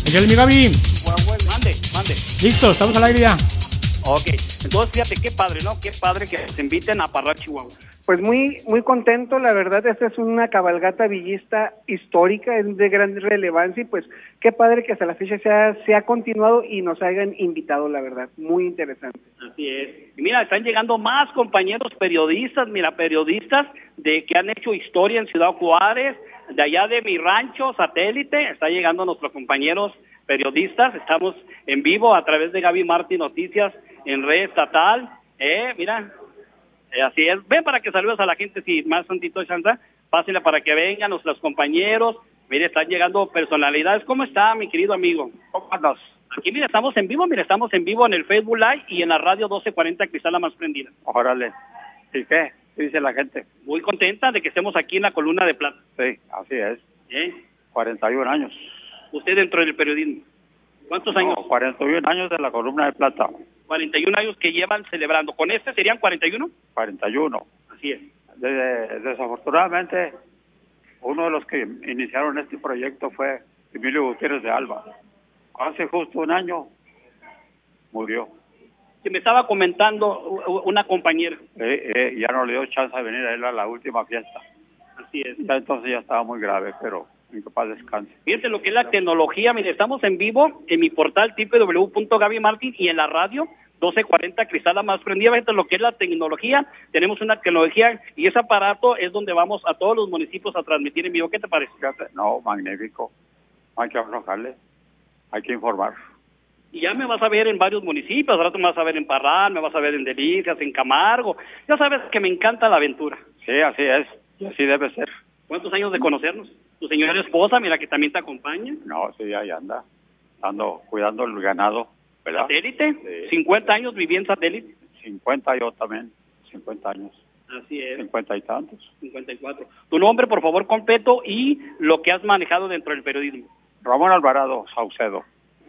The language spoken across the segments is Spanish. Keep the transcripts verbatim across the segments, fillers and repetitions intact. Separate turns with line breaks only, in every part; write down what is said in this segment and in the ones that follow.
Miguel, mi Gaby.
Mande, mande.
Listo, estamos al aire ya.
Ok, entonces fíjate qué padre, ¿no? Qué padre que nos inviten a Parral, Chihuahua.
Pues muy muy contento, la verdad, esta es una cabalgata villista histórica, es de gran relevancia y pues qué padre que hasta la fecha se ha, se ha continuado y nos hayan invitado, la verdad, muy interesante.
Así es. Y mira, están llegando más compañeros periodistas, mira, periodistas de que han hecho historia en Ciudad Juárez, de allá de mi rancho, Satélite, está llegando nuestros compañeros periodistas, estamos en vivo a través de Gaby Martín Noticias en red estatal, eh, mira, eh, así es, ven para que saludes a la gente, si más tantito de chance, pásenla para que vengan nuestros compañeros, mire, están llegando personalidades, ¿cómo está mi querido amigo?
¿Cómo andas?
Aquí, mira, estamos en vivo, mira, estamos en vivo en el Facebook Live y en la radio doce cuarenta Cristal La Más Prendida.
Órale, ¿y qué? ¿Qué dice la gente?
Muy contenta de que estemos aquí en la Columna de Plata.
Sí, así es,
¿Eh?
cuarenta y un años.
Usted dentro del periodismo, ¿cuántos años?
No, cuarenta y un años de la Columna de Plata.
cuarenta y un años que llevan celebrando. ¿Con este serían cuarenta y uno?
cuarenta y uno.
Así es.
De- desafortunadamente, uno de los que iniciaron este proyecto fue Emilio Gutiérrez de Alba. Hace justo un año murió.
Que me estaba comentando u- una compañera.
Eh, eh, ya no le dio chance de venir a él a la última fiesta.
Así es.
Ya entonces ya estaba muy grave, pero en que paz descanse.
Fíjense lo que es la tecnología. Mire, estamos en vivo en mi portal w w w punto gaby martin y en la radio doce cuarenta Cristal La Más Prendida. Fíjense lo que es la tecnología. Tenemos una tecnología y ese aparato es donde vamos a todos los municipios a transmitir en vivo. ¿Qué te parece?
Fíjate, no, magnífico. No hay que aflojarle, hay que informar.
Y ya me vas a ver en varios municipios, ahora tú me vas a ver en Parral, me vas a ver en Delicias, en Camargo. Ya sabes que me encanta la aventura.
Sí, así es, y así debe ser.
¿Cuántos años de conocernos? Tu señora esposa, mira que también te acompaña.
No, sí, ahí anda, ando cuidando el ganado, ¿verdad?
¿Satélite?
Sí.
cincuenta años viví en Satélite.
cincuenta yo también, cincuenta años,
Así es,
cincuenta y tantos.
cincuenta y cuatro. Tu nombre, por favor, completo y lo que has manejado dentro del periodismo.
Ramón Alvarado Saucedo.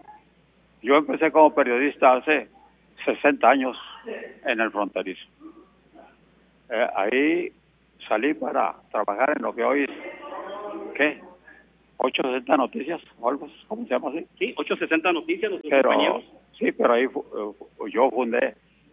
Yo empecé como periodista hace sesenta años en el fronterizo. Eh, ahí salí para trabajar en lo que hoy es, ¿qué? ochocientos sesenta Noticias, o algo, ¿cómo se llama así?
Sí, ochocientos sesenta Noticias, nuestros
Pero,
compañeros.
sí, pero ahí fu- eh, yo fundé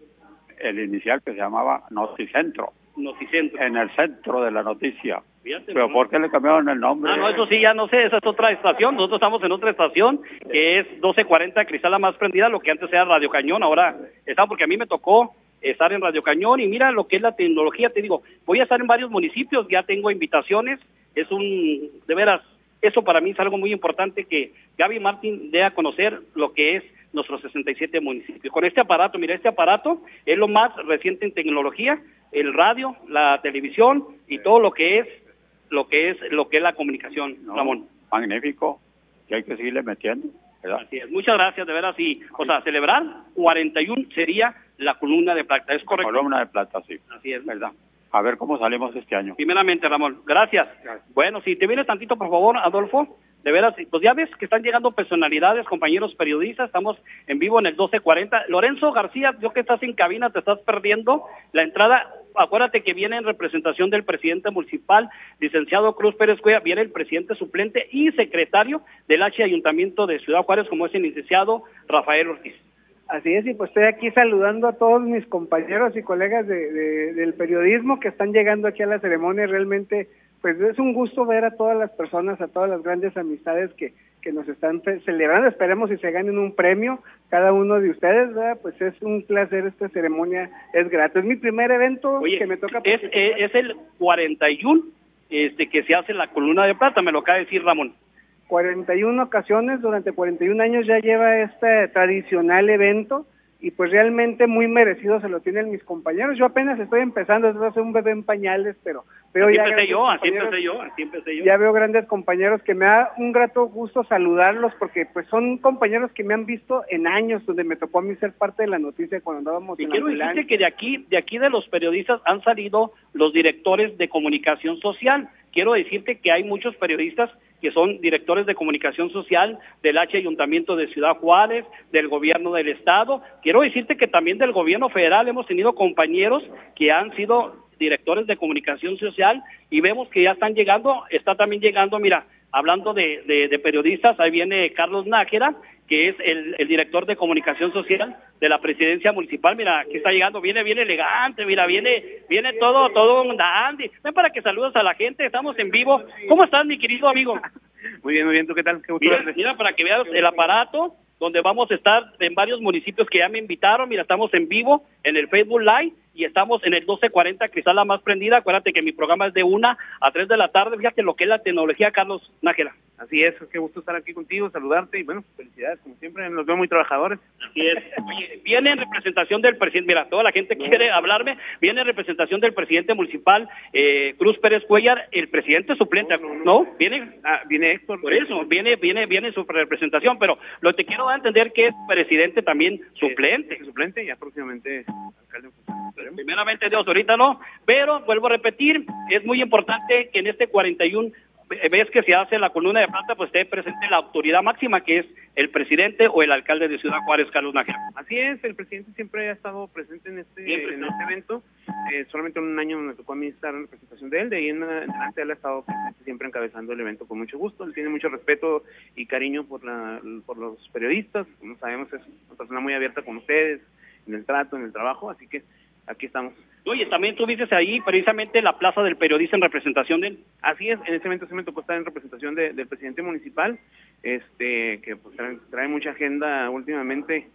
el inicial que se llamaba Noticentro,
Noticentro.
en el centro de la noticia.
Fíjate,
Pero
¿no?
¿por qué le cambiaron el nombre?
Ah, no, eso sí, ya no sé, esa es otra estación. Nosotros estamos en otra estación que es doce cuarenta Cristal La Más Prendida, lo que antes era Radio Cañón. Ahora está porque a mí me tocó estar en Radio Cañón y mira lo que es la tecnología. Te digo, voy a estar en varios municipios, ya tengo invitaciones. Es un, de veras, eso para mí es algo muy importante que Gaby Martín dé a conocer lo que es nuestros sesenta y siete municipios. Con este aparato, mira, este aparato es lo más reciente en tecnología, el radio, la televisión y todo lo que es lo que es lo que es la comunicación,
No,
Ramón.
magnífico, y hay que seguirle metiendo, ¿verdad?
Así es. Muchas gracias, de veras, y, o sea, celebrar cuarenta y uno sería la columna de plata, ¿es correcto?
Columna de plata, sí.
Así es.
¿Verdad? A ver cómo salimos este año.
Primeramente, Ramón, gracias.
Gracias.
Bueno, si te vienes tantito, por favor, Adolfo, de veras, pues ya ves que están llegando personalidades, compañeros periodistas, estamos en vivo en el doce cuarenta. Lorenzo García, yo que estás en cabina, te estás perdiendo la entrada. Acuérdate que viene en representación del presidente municipal, licenciado Cruz Pérez Cuella, viene el presidente suplente y secretario del H Ayuntamiento de Ciudad Juárez, como es el licenciado Rafael Ortiz.
Así es, y pues estoy aquí saludando a todos mis compañeros y colegas de, de- del periodismo que están llegando aquí a la ceremonia. Realmente, pues es un gusto ver a todas las personas, a todas las grandes amistades que, que nos están fe- celebrando. Esperemos si se ganen un premio cada uno de ustedes, ¿verdad? Pues es un placer, esta ceremonia es grata. Es mi primer evento
Oye,
que me toca
es,
participar.
es, es el cuarenta y uno este, que se hace la columna de plata, me lo acaba de decir Ramón.
cuarenta y una ocasiones, durante cuarenta y un años ya lleva este tradicional evento y pues realmente muy merecido se lo tienen mis compañeros. Yo apenas estoy empezando, es ser un bebé en pañales, pero veo
Así
ya
empecé
grandes
yo, así
compañeros-
empecé yo, así empecé yo.
ya veo grandes compañeros que me da un grato gusto saludarlos porque pues son compañeros que me han visto en años, donde me tocó a mí ser parte de la noticia cuando andábamos
Y
en la
quiero
ambulancia.
decirte que de aquí, de aquí de los periodistas han salido los directores de comunicación social. Quiero decirte que hay muchos periodistas que son directores de comunicación social del H Ayuntamiento de Ciudad Juárez, del gobierno del estado. Quiero decirte que también del gobierno federal hemos tenido compañeros que han sido directores de comunicación social y vemos que ya están llegando, está también llegando, mira, hablando de, de, de periodistas, ahí viene Carlos Nájera, que es el, el director de comunicación social de la presidencia municipal. Mira, aquí está llegando, viene bien elegante, mira, viene viene todo, todo un dandy. Ven para que saludes a la gente, estamos en vivo. ¿Cómo estás, mi querido amigo?
Muy bien, muy bien, ¿tú qué tal? Qué gusto
Mira,
verte.
mira, para que veas el aparato, donde vamos a estar en varios municipios que ya me invitaron. Mira, estamos en vivo en el Facebook Live y estamos en el doce cuarenta Cristal La Más Prendida. Acuérdate que mi programa es de una a tres de la tarde. Fíjate lo que es la tecnología, Carlos Nájera.
Así es, qué gusto estar aquí contigo, saludarte y bueno, felicidades, como siempre, nos veo muy trabajadores.
Así es. Oye, viene en representación del presidente, mira, toda la gente quiere hablarme, viene en representación del presidente municipal, eh, Cruz Pérez Cuellar, el presidente suplente, ¿no? no, no. ¿Viene?
Ah, viene Héctor.
Por eso, viene viene viene su representación, pero lo que te quiero dar a entender que es presidente también suplente.
Eh, suplente, ya próximamente alcalde.
Primeramente Dios, ahorita no, pero vuelvo a repetir, es muy importante que en este cuarenta y uno ves que se hace la columna de plata, pues esté presente la autoridad máxima, que es el presidente o el alcalde de Ciudad Juárez, Carlos Nájera.
Así es, el presidente siempre ha estado presente en este,
Siempre,
en
¿no?
este evento. Eh, solamente en un año me tocó a mí estar en representación de él, de ahí en adelante él ha estado presente, siempre encabezando el evento con mucho gusto. Él tiene mucho respeto y cariño por, la, por los periodistas, como sabemos es una persona muy abierta con ustedes, en el trato, en el trabajo, así que aquí estamos.
Oye, también tuviste ahí precisamente la plaza del periodista en representación de él.
Así es, en ese evento sí me tocó estar en representación de, del presidente municipal, este que pues trae, trae mucha agenda últimamente,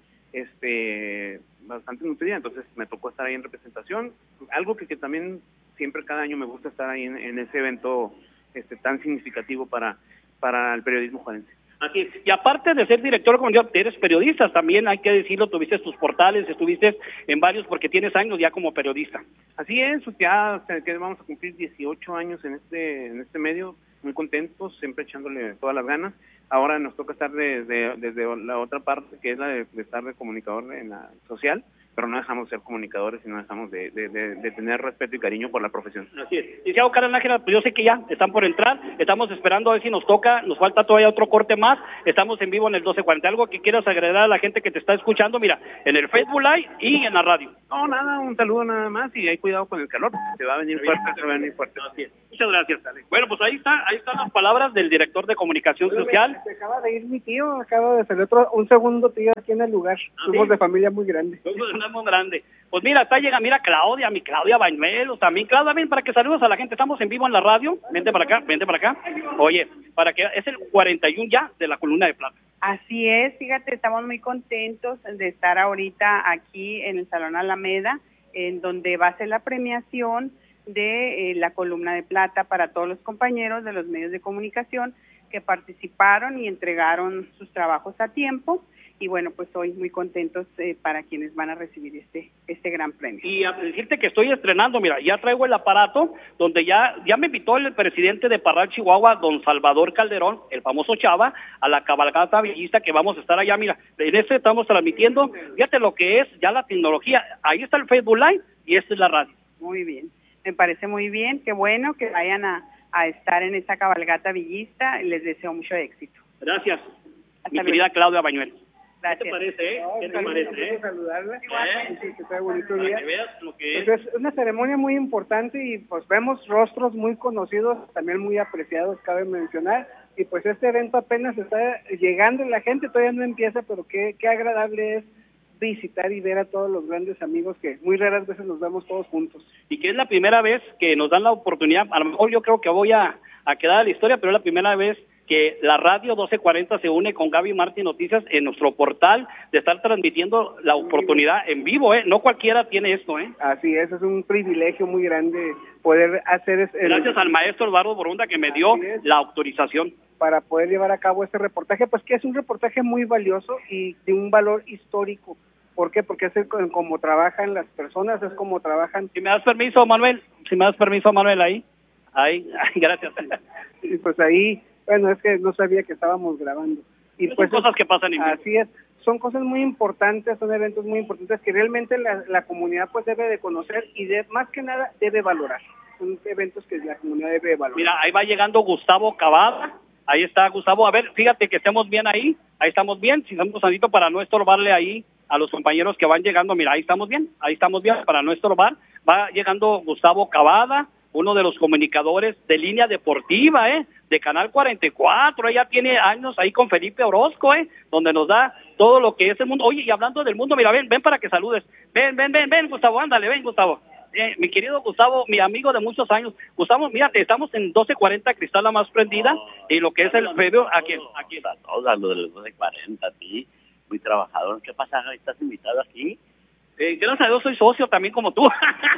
este bastante nutrida, entonces me tocó estar ahí en representación, algo que, que también siempre cada año me gusta estar ahí en, en ese evento este tan significativo para, para el periodismo juarense.
Así es. Y aparte de ser director de comunicación, eres periodista, también hay que decirlo, tuviste tus portales, estuviste en varios porque tienes años ya como periodista.
Así es, pues ya que vamos a cumplir dieciocho años en este en este medio, muy contentos, siempre echándole todas las ganas. Ahora nos toca estar desde, desde la otra parte, que es la de, de estar de comunicador en la social, pero no dejamos de ser comunicadores y no dejamos de, de, de, de tener respeto y cariño por la profesión.
Así es. Licenciado Carlos Nájera, pues yo sé que ya están por entrar, estamos esperando a ver si nos toca, nos falta todavía otro corte más, estamos en vivo en el doce cuarenta. Algo que quieras agregar a la gente que te está escuchando, mira, en el Facebook Live y en la radio.
No, nada, un saludo nada más y hay cuidado con el calor, se va a venir fuerte, se va a venir fuerte.
Así es. Muchas gracias. Bueno, pues ahí está, ahí están las palabras del director de comunicación social.
Se acaba de ir mi tío, acaba de salir otro, un segundo tío aquí en el lugar.
¿Ah,
Somos
sí?
de familia muy grande.
Somos muy grande. Pues mira, está llegando, mira Claudia, mi Claudia Bañuelos, también Claudia, ven para que saludos a la gente, estamos en vivo en la radio, vente para acá, vente para acá. Oye, para que es el cuarenta y uno ya de la columna de plata.
Así es, fíjate, estamos muy contentos de estar ahorita aquí en el Salón Alameda, en donde va a ser la premiación de eh, la columna de plata para todos los compañeros de los medios de comunicación que participaron y entregaron sus trabajos a tiempo. Y bueno, pues hoy muy contentos eh, para quienes van a recibir este este gran premio.
Y a decirte que estoy estrenando, mira, ya traigo el aparato donde ya ya me invitó el presidente de Parral, Chihuahua, don Salvador Calderón, el famoso Chava, a la cabalgata villista que vamos a estar allá. Mira, en este estamos transmitiendo, fíjate lo que es ya la tecnología. Ahí está el Facebook Live y esta es la radio.
Muy bien, me parece muy bien, qué bueno que vayan a, a estar en esa cabalgata villista, les deseo mucho éxito.
Gracias,
Hasta
mi
luego.
querida Claudia Bañuelos.
Gracias.
¿Qué te parece, eh? ¿Qué te parece, eh?
Saludarla.
¿Eh?
Sí, que sea bonito
Para
día.
que veas lo que es.
Pues es una ceremonia muy importante y pues vemos rostros muy conocidos, también muy apreciados, cabe mencionar. Y pues este evento apenas está llegando y la gente todavía no empieza, pero qué, qué agradable es visitar y ver a todos los grandes amigos que muy raras veces nos vemos todos juntos.
Y que es la primera vez que nos dan la oportunidad, a lo mejor yo creo que voy a, a quedar a la historia, pero es la primera vez que la radio doce cuarenta se une con Gaby Martín Noticias en nuestro portal de estar transmitiendo la oportunidad en vivo, ¿eh? No cualquiera tiene esto, ¿eh?
Así es, es un privilegio muy grande poder hacer... Es, el,
Gracias al maestro Eduardo Borunda que me dio la autorización.
Para poder llevar a cabo este reportaje, pues que es un reportaje muy valioso y de un valor histórico. ¿Por qué? Porque es el, como trabajan las personas, es como trabajan...
Si me das permiso, Manuel, si me das permiso, Manuel, ahí. Ahí, gracias.
Y pues ahí... Bueno, es que no sabía que estábamos grabando. Y
son
pues
cosas que pasan en vivo.
Así es, son cosas muy importantes, son eventos muy importantes que realmente la, la comunidad pues debe de conocer y de, más que nada debe valorar. Son eventos que la comunidad debe valorar.
Mira, ahí va llegando Gustavo Cavada. Ahí está Gustavo. A ver, fíjate que estemos bien ahí. Ahí estamos bien. Si estamos tantito para no estorbarle ahí a los compañeros que van llegando. Mira, ahí estamos bien. Ahí estamos bien para no estorbar. Va llegando Gustavo Cavada. uno de los comunicadores de Línea Deportiva, ¿eh? De Canal cuarenta y cuatro, ella tiene años ahí con Felipe Orozco, ¿eh? Donde nos da todo lo que es el mundo. Oye, y hablando del mundo, mira, ven, ven para que saludes. Ven, ven, ven, ven, Gustavo, ándale, ven, Gustavo. Eh, mi querido Gustavo, mi amigo de muchos años. Gustavo, mírate, estamos en doce cuarenta Cristal La Más Prendida, y lo que es el previo, aquí, aquí.
A todos, a lo de los doce cuarenta, a ti, muy trabajador. ¿Qué pasa? ¿Estás invitado aquí?
Eh, gracias a Dios soy socio también como tú.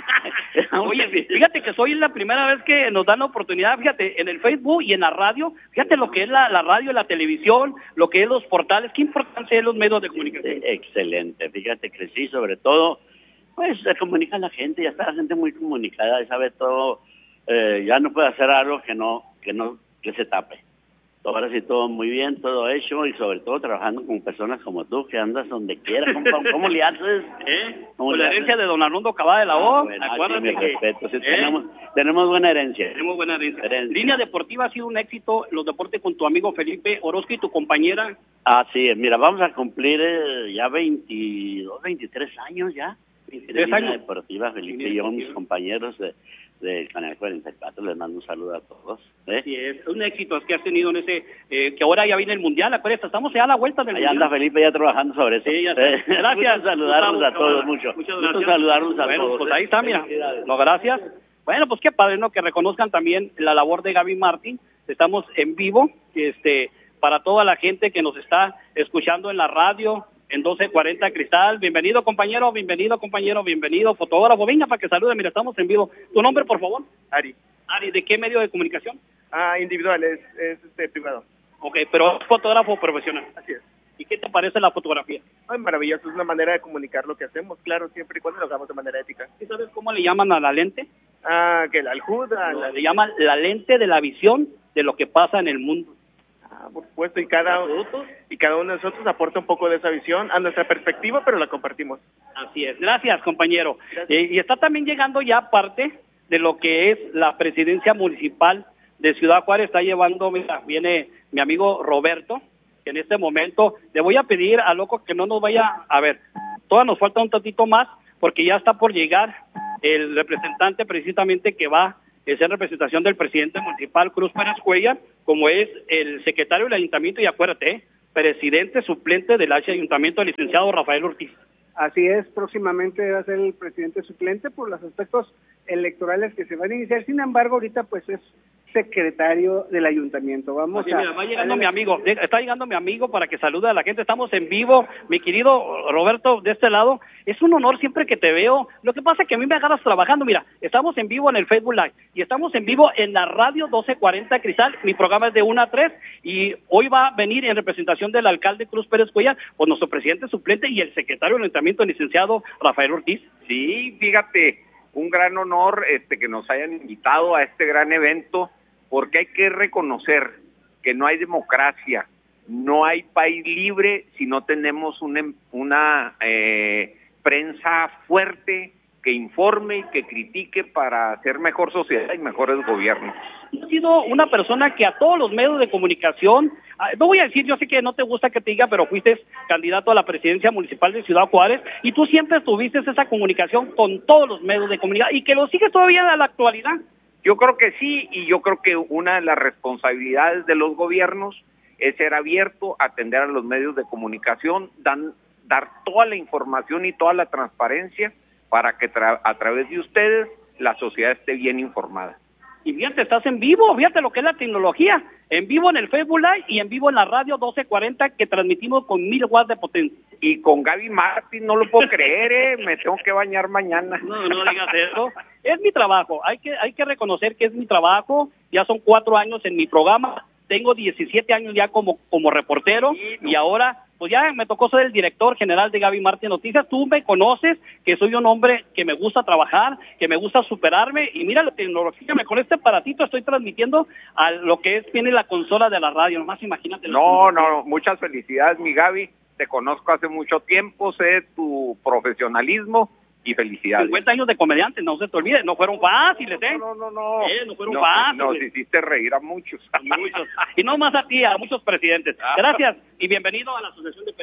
Oye, fíjate que soy la primera vez que nos dan la oportunidad, fíjate, en el Facebook y en la radio, fíjate lo que es la, la radio, la televisión, lo que es los portales, qué importancia es los medios de comunicación.
Eh, excelente, fíjate que sí, sobre todo, pues se comunica la gente, ya está la gente muy comunicada, y sabe todo, eh, ya no puede hacer algo que no, que no, que se tape. Ahora sí, todo muy bien, todo hecho, y sobre todo trabajando con personas como tú, que andas donde quieras. ¿Cómo, cómo le haces?
¿Eh? Con la herencia de don Arnoldo Cabada de la O,
ah, bueno,
acuérdate
sí,
que...
respeto, sí,
¿eh?
tenemos, tenemos buena herencia.
Tenemos buena herencia.
herencia.
Línea Deportiva ha sido un éxito, los deportes con tu amigo Felipe Orozco y tu compañera.
Así es, mira, vamos a cumplir eh, ya veintidós, veintitrés años ya.
veintitrés
Línea
años.
Deportiva, Felipe y yo, mis compañeros de... del Canal cuarenta y cuatro, les mando un saludo a todos. ¿eh?
Sí, es un éxito que has tenido en ese, eh, que ahora ya viene el Mundial, acuérdate, estamos ya a la vuelta del
Ahí
Mundial.
anda Felipe ya trabajando sobre eso.
Sí, ya está.
¿eh?
Gracias.
Gusto saludarlos
Gustavo,
a todos
Cabada.
mucho.
Muchas
Gusto
gracias.
saludarlos a
bueno,
todos.
pues
¿eh?
ahí está, mira.
Felicidades.
No, gracias. Bueno, pues qué padre, ¿no? Que reconozcan también la labor de Gaby Martín. Estamos en vivo, este, para toda la gente que nos está escuchando en la radio, en doce cuarenta Cristal. Bienvenido, compañero, bienvenido, compañero, bienvenido, fotógrafo. Venga para que salude, mira, estamos en vivo. ¿Tu nombre, por favor?
Ari.
Ari, ¿de qué medio de comunicación?
Ah, individual, es, es este, privado.
Ok, pero es fotógrafo profesional.
Así es.
¿Y qué te parece la fotografía?
Ay, maravilloso, es una manera de comunicar lo que hacemos, claro, siempre y cuando lo hagamos de manera ética.
¿Sí sabes cómo le llaman a la lente?
Ah, que la aljuda, la...
Le llaman la lente de la visión de lo que pasa en el mundo.
Ah, por supuesto, y cada, y cada uno de nosotros aporta un poco de esa visión a nuestra perspectiva, pero la compartimos.
Así es. Gracias, compañero. Eh, y está también llegando ya parte de lo que es la presidencia municipal de Ciudad Juárez. Está llevando, mira, viene mi amigo Roberto, que en este momento le voy a pedir a Loco que no nos vaya, a ver, todavía nos falta un tantito más, porque ya está por llegar el representante precisamente que va a ser representación del presidente municipal Cruz Pérez Cuellar, como es el secretario del ayuntamiento, y acuérdate, ¿eh? presidente suplente del H ayuntamiento, el licenciado Rafael Ortiz.
Así es, próximamente va a ser el presidente suplente por los aspectos electorales que se van a iniciar. Sin embargo, ahorita pues es secretario del ayuntamiento. Vamos
Oye,
a...
mira, va llegando mi amigo, está llegando mi amigo para que salude a la gente. Estamos en vivo, mi querido Roberto, de este lado. Es un honor siempre que te veo. Lo que pasa es que a mí me agarras trabajando. Mira, estamos en vivo en el Facebook Live y estamos en vivo en la radio doce cuarenta Cristal. Mi programa es de una a tres y hoy va a venir en representación del alcalde Cruz Pérez Cuellar, pues nuestro presidente suplente y el secretario del ayuntamiento, el licenciado Rafael Ortiz.
Sí, fíjate, un gran honor este que nos hayan invitado a este gran evento, porque hay que reconocer que no hay democracia, no hay país libre si no tenemos una, una eh, prensa fuerte que informe y que critique para hacer mejor sociedad y mejores gobiernos.
He sido una persona que a todos los medios de comunicación, no voy a decir, yo sé que no te gusta que te diga, pero fuiste candidato a la presidencia municipal de Ciudad Juárez y tú siempre tuviste esa comunicación con todos los medios de comunicación y que lo sigues todavía a la actualidad.
Yo creo que sí, y yo creo que una de las responsabilidades de los gobiernos es ser abierto, atender a los medios de comunicación, dan, dar toda la información y toda la transparencia para que tra- a través de ustedes la sociedad esté bien informada.
Y fíjate, estás en vivo, fíjate lo que es la tecnología, en vivo en el Facebook Live y en vivo en la radio doce cuarenta que transmitimos con mil watts de potencia.
Y con Gaby Martín, no lo puedo creer, ¿eh? Me tengo que bañar mañana.
No, no digas eso. Es mi trabajo, hay que hay que reconocer que es mi trabajo, ya son cuatro años en mi programa, tengo diecisiete años ya como como reportero y ahora pues ya me tocó ser el director general de Gaby Martín Noticias. Tú me conoces, que soy un hombre que me gusta trabajar, que me gusta superarme y mira la tecnología, con este aparatito estoy transmitiendo a lo que es, tiene la consola de la radio, nomás imagínate.
No, no, muchas felicidades mi Gaby, te conozco hace mucho tiempo, sé tu profesionalismo y felicidades.
cincuenta años de comediante, no se te olvide, no fueron fáciles, ¿eh?
No, no, no.
Eh, no fueron
no,
fáciles.
Nos hiciste reír a muchos.
muchos. Y no más a ti, a muchos presidentes. Gracias y bienvenido a la Asociación de Periodistas.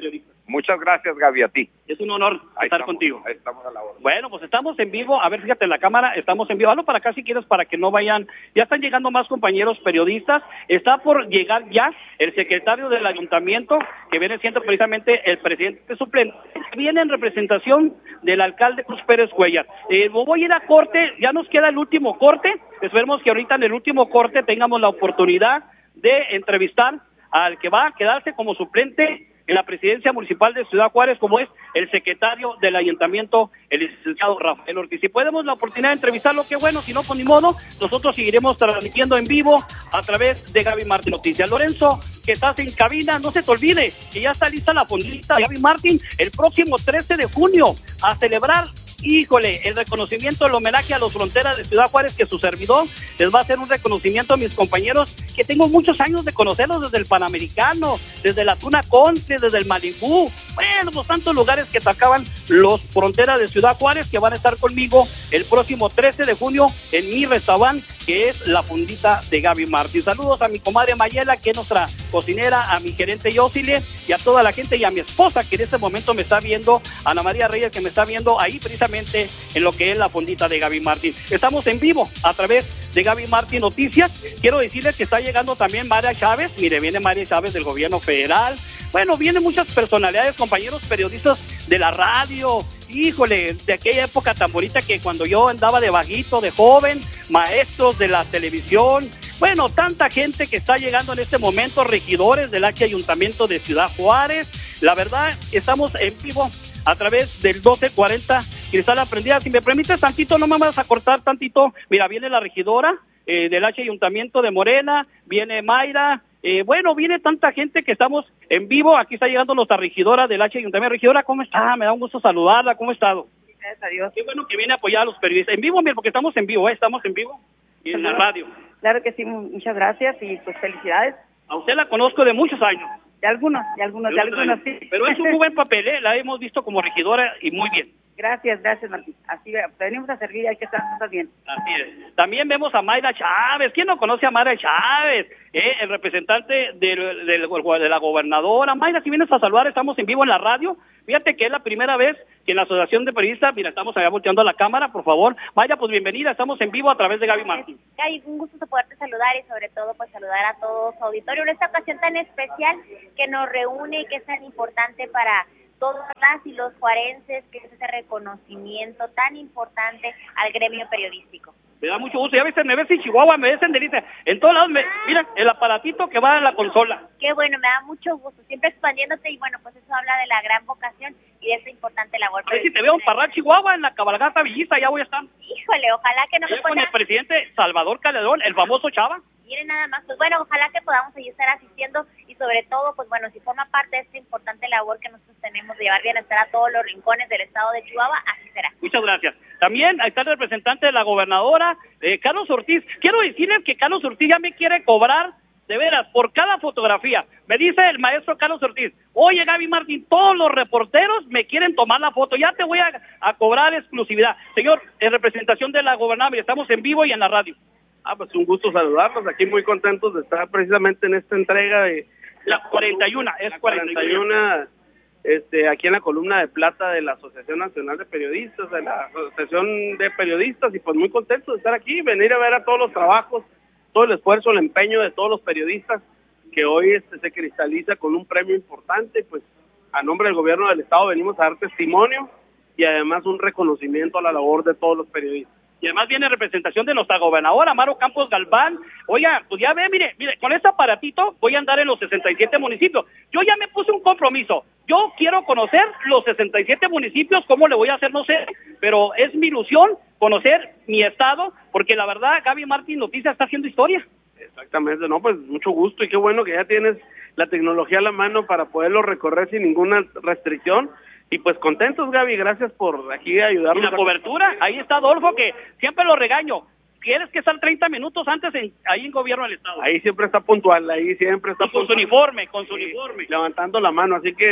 Muchas gracias, Gaby, a ti.
Es un honor
Ahí
estar
estamos,
contigo.
Ahí estamos a la hora.
Bueno, pues estamos en vivo. A ver, fíjate en la cámara, estamos en vivo. Hazlo para acá si quieres, para que no vayan. Ya están llegando más compañeros periodistas. Está por llegar ya el secretario del ayuntamiento, que viene siendo precisamente el presidente suplente. Viene en representación del alcalde Cruz Pérez Cuellar. Eh, voy a ir a corte, ya nos queda el último corte. Esperemos que ahorita en el último corte tengamos la oportunidad de entrevistar al que va a quedarse como suplente en la presidencia municipal de Ciudad Juárez, como es el secretario del ayuntamiento, el licenciado Rafael Ortiz. Si podemos la oportunidad de entrevistarlo, qué bueno, si no, pues ni modo, nosotros seguiremos transmitiendo en vivo a través de Gaby Martín Noticias. Lorenzo, que estás en cabina, no se te olvide que ya está lista la fondita de Gaby Martín el próximo trece de junio a celebrar, híjole, el reconocimiento, el homenaje a los fronteras de Ciudad Juárez, que su servidor les va a hacer un reconocimiento a mis compañeros que tengo muchos años de conocerlos, desde el Panamericano, desde la Tuna Conce, desde el Malibú, bueno, pues tantos lugares que atacaban los fronteras de Ciudad Juárez, que van a estar conmigo el próximo trece de junio en mi restaurante, que es La Fondita de Gaby Martín. Saludos a mi comadre Mayela, que es nuestra cocinera, a mi gerente Yosile, y a toda la gente, y a mi esposa, que en este momento me está viendo, Ana María Reyes, que me está viendo ahí precisamente en lo que es La Fondita de Gaby Martín. Estamos en vivo a través de Gaby Martín Noticias. Quiero decirles que está llegando también María Chávez. Mire, viene María Chávez del gobierno federal. Bueno, vienen muchas personalidades, compañeros periodistas de la radio. Híjole, de aquella época tan bonita, que cuando yo andaba de vaguito, de joven, maestros de la televisión. Bueno, tanta gente que está llegando en este momento, regidores del H Ayuntamiento de Ciudad Juárez. La verdad, estamos en vivo a través del doce cuarenta Cristal Aprendida. Si me permites tantito, no me vas a cortar tantito. Mira, viene la regidora eh, del H Ayuntamiento de Morena, viene Mayra. Eh, bueno, viene tanta gente que estamos en vivo. Aquí está llegando nuestra regidora del H Ayuntamiento. Regidora, ¿cómo está? Me da un gusto saludarla. ¿Cómo ha estado?
Gracias a Dios.
Qué bueno que viene a apoyar a los periodistas. En vivo, mira, porque estamos en vivo, ¿eh? Estamos en vivo y en la radio.
Claro que sí, muchas gracias y pues felicidades.
A usted la conozco de muchos años.
De algunos, de algunos, de, de algunos, sí.
Pero es un muy buen papel, ¿eh? La hemos visto como regidora y muy bien.
Gracias, gracias, Martín. Así venimos a servir y hay que hacer las cosas bien.
Así es. También vemos a Mayra Chávez. ¿Quién no conoce a Mayra Chávez? ¿Eh? El representante del, del, de la gobernadora. Mayra, si vienes a saludar, estamos en vivo en la radio. Fíjate que es la primera vez que en la Asociación de Periodistas, mira, estamos allá volteando a la cámara, por favor. Mayra, pues bienvenida, estamos en vivo a través de Gaby Martín.
Gaby, un gusto poderte saludar y sobre todo pues saludar a todo su auditorio en esta ocasión tan especial que nos reúne y que es tan importante para todas las y los juarenses, que es ese reconocimiento tan importante al gremio periodístico.
Me da mucho gusto. Ya ves, me ves en Chihuahua, me ves en Delicia. En todos lados, me, mira, el aparatito que va en la consola.
Qué bueno, me da mucho gusto. Siempre expandiéndote y bueno, pues eso habla de la gran vocación y de esa importante labor.
A ver si te veo en Parral, Chihuahua, en la cabalgata Villista, ya voy a estar.
Híjole, ojalá que no me
pueda... Con el presidente Salvador Calderón, el famoso Chava.
Miren nada más, pues bueno, ojalá que podamos ahí estar asistiendo y sobre todo, pues bueno, si forma parte de esta importante labor que nosotros tenemos de llevar bienestar a todos los rincones del estado de Chihuahua, así será.
Muchas gracias. También ahí está el representante de la gobernadora, eh, Carlos Ortiz. Quiero decirles que Carlos Ortiz ya me quiere cobrar, de veras, por cada fotografía. Me dice el maestro Carlos Ortiz, oye Gaby Martín, todos los reporteros me quieren tomar la foto, ya te voy a, a cobrar exclusividad. Señor, en representación de la gobernadora, estamos en vivo y en la radio.
Ah, pues un gusto saludarlos, aquí muy contentos de estar precisamente en esta entrega de...
La cuarenta y uno, es cuarenta y uno.
Este, aquí en la columna de plata de la Asociación Nacional de Periodistas, de la Asociación de Periodistas, y pues muy contentos de estar aquí, venir a ver a todos los trabajos, todo el esfuerzo, el empeño de todos los periodistas, que hoy este, se cristaliza con un premio importante. Pues a nombre del gobierno del estado venimos a dar testimonio y además un reconocimiento a la labor de todos los periodistas.
Y además viene representación de nuestra gobernadora, Amaro Campos Galván. Oiga, pues ya ve, mire, mire, con este aparatito voy a andar en los sesenta y siete municipios. Yo ya me puse un compromiso. Yo quiero conocer los sesenta y siete municipios, ¿cómo le voy a hacer? No sé, pero es mi ilusión conocer mi estado, porque la verdad, Gaby Martín Noticias está haciendo historia.
Exactamente, no, pues mucho gusto y qué bueno que ya tienes la tecnología a la mano para poderlo recorrer sin ninguna restricción. Y pues contentos, Gaby, gracias por aquí ayudarnos.
Y la cobertura, ahí está Adolfo, que siempre lo regaño. Tienes que estar treinta minutos antes en, ahí en gobierno del estado.
Ahí siempre está puntual, ahí siempre está
y con
puntual.
su uniforme, con su
sí,
uniforme.
Levantando la mano, así que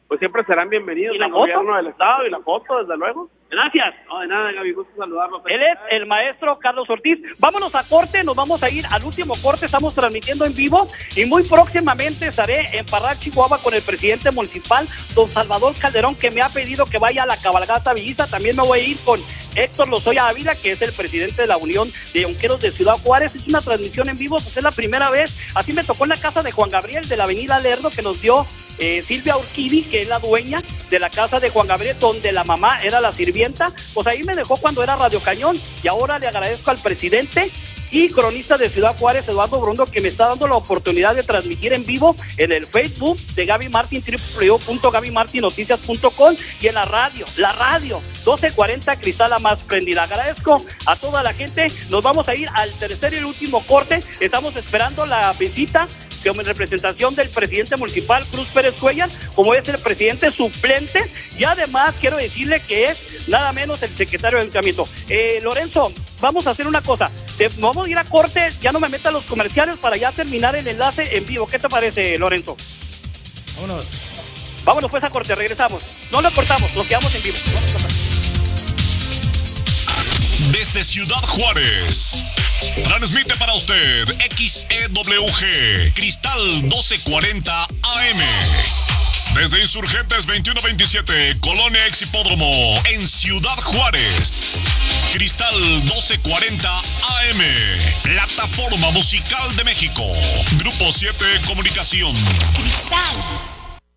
pues siempre serán bienvenidos
¿Y la
al
foto?
gobierno del estado y la foto, desde luego.
Gracias.
No, de nada, Gaby, gusto saludarlo.
Él es el maestro Carlos Ortiz. Vámonos a corte, nos vamos a ir al último corte, estamos transmitiendo en vivo y muy próximamente estaré en Parral, Chihuahua con el presidente municipal, don Salvador Calderón, que me ha pedido que vaya a la cabalgata villista. También me voy a ir con Héctor Lozoya Ávila, que es el presidente de la Unión de Yunqueros de Ciudad Juárez. Es una transmisión en vivo, pues es la primera vez. Así me tocó en la casa de Juan Gabriel de la avenida Lerdo, que nos dio eh, Silvia Urquidi, que es la dueña de la casa de Juan Gabriel, donde la mamá era la sirvienta. Pues ahí me dejó cuando era Radio Cañón, y ahora le agradezco al presidente y cronista de Ciudad Juárez, Eduardo Brondo, que me está dando la oportunidad de transmitir en vivo en el Facebook de Gaby Martin, doble u doble u doble u punto gaby martin noticias punto com, y en la radio, la radio, doce cuarenta Cristal la más prendida. Agradezco a toda la gente. Nos vamos a ir al tercer y el último corte. Estamos esperando la visita en representación del presidente municipal Cruz Pérez Cuellar, como es el presidente suplente, y además quiero decirle que es nada menos el secretario de Ayuntamiento. Eh, Lorenzo, vamos a hacer una cosa, te, vamos a ir a corte, ya no me metan los comerciales para ya terminar el enlace en vivo. ¿Qué te parece, Lorenzo?
Vámonos.
Vámonos pues a corte, regresamos. No lo cortamos, nos quedamos en vivo.
Desde Ciudad Juárez, transmite para usted X E W G, Cristal doce cuarenta A M. Desde Insurgentes veintiuno veintisiete, Colonia Ex Hipódromo, en Ciudad Juárez. Cristal doce cuarenta A M, Plataforma Musical de México. Grupo siete Comunicación.
Cristal